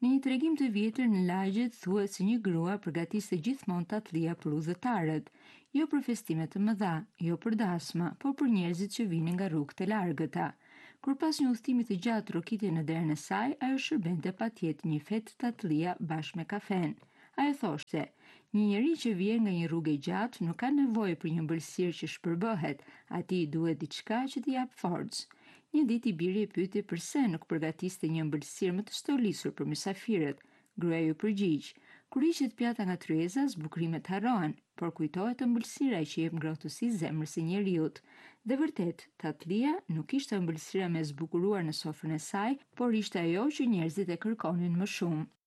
Në një tregim të vjetër në lagjet thuhet se një grua përgatiste gjithmonë tatllija për udhëtarët, jo për festime të mëdha, jo për dasma, por për njerëzit që vinin nga rrugët e largëta. Kur pas një udhëtimi të gjatë rokitej në derën e saj, ajo shërbente patjetër një fetë tatllija bashkë me kafen. Ajo thoshte, një njeri që vjen nga një rrugë e gjatë nuk ka nevojë për një ëmbëlsirë që shpërbëhet, atij duhet diçka që t'i jap forcë. Një ditë i biri e pyeti pse nuk përgatiste një ëmbëlsirë më të shtolisur për mysafirët. Gruaja ju përgjigj: kur hiqet pjata nga tryeza, zbukurimet harrohen, por kujtohet ëmbëlsira që jep ngrohtësi zemrës së njeriut. Dhe vërtet, tatllija nuk ishte ëmbëlsira me zbukuruar në sofrën e saj, por ishte ajo që njerëzit e kërkonin më shumë.